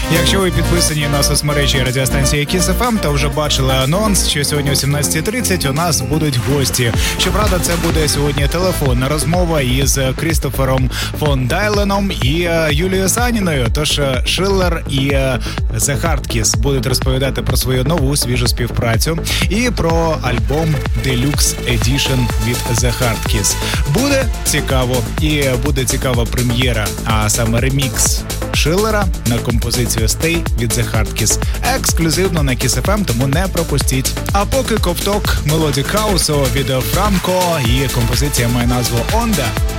Якщо ви підписані на соцмережі радіостанції Kiss FM, то вже бачили анонс, що сьогодні о 17:30 у нас будуть гості. Щоправда, це буде сьогодні телефонна розмова із Крістофером фон Дайленом і Юлією Саніною. Тож Шиллер і The Hard Kiss будуть розповідати про свою нову свіжу співпрацю і про альбом Deluxe Edition від The Hard Kiss. Буде цікаво, і буде цікава прем'єра, а саме ремікс Шиллера на композицію Stay від The Hard Kiss. Ексклюзивно на Kiss FM, тому не пропустіть. А поки ковток мелодік хаусу від Франко, і композиція має назву «Онда».